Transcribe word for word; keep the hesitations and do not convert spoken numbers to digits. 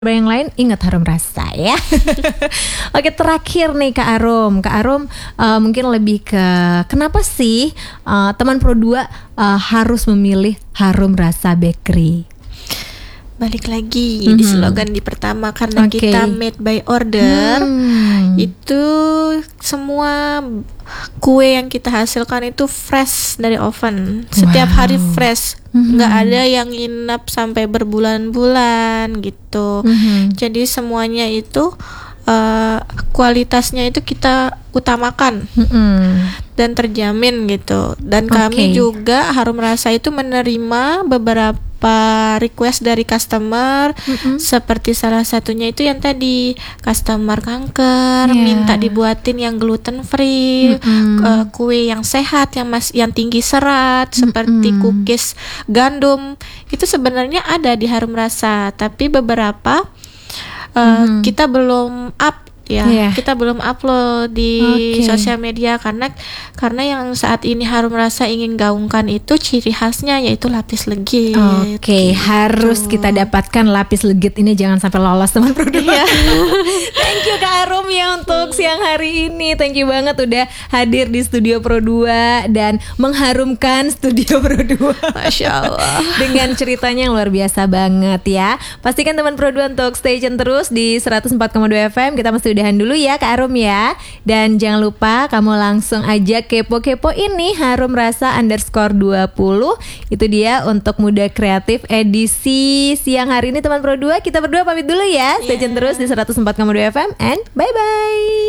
yang lain ingat harum rasa ya. Oke, terakhir nih Kak Arum. Kak Arum uh, mungkin lebih ke kenapa sih uh, teman Pro dua uh, harus memilih Harum Rasa Bakery? Balik lagi Mm-hmm. di slogan di pertama, karena Okay. kita made by order. Hmm. Itu semua kue yang kita hasilkan itu fresh dari oven. Setiap Wow. hari fresh. Mhm. Nggak ada yang nginap sampai berbulan-bulan gitu. Mhm. Jadi semuanya itu uh, kualitasnya itu kita utamakan Mm-mm. dan terjamin gitu. Dan Oke. kami juga Harum Rasa itu menerima beberapa request dari customer. Mm-mm. Seperti salah satunya itu yang tadi customer kanker Yeah. minta dibuatin yang gluten free, Mm-mm. uh, kue yang sehat yang mas yang tinggi serat seperti Mm-mm. cookies gandum. Itu sebenarnya ada di Harum Rasa, tapi beberapa uh, Mhm. kita belum up ya. Yeah. Kita belum upload di Oke. sosial media karena karena yang saat ini Harum Rasa ingin gaungkan itu ciri khasnya yaitu lapis legit. Oke, harus kita dapatkan lapis legit ini, jangan sampai lolos teman Pro dua. Iya. Thank you Kak Arum ya untuk siang hari ini. Thank you banget udah hadir di studio Pro dua dan mengharumkan studio Pro dua. Masya Allah. Dengan ceritanya yang luar biasa banget ya. Pastikan teman Pro dua untuk stay tune terus di seratus empat koma dua F M. Kita mesti udahan dulu ya Kak Arum ya. Dan jangan lupa kamu langsung aja kepo-kepo ini Harum Rasa underscore dua puluh. Itu dia untuk Muda Kreatif edisi siang hari ini teman Pro dua. Kita berdua pamit dulu ya. Stay tune terus di seratus empat koma dua F M and bye-bye.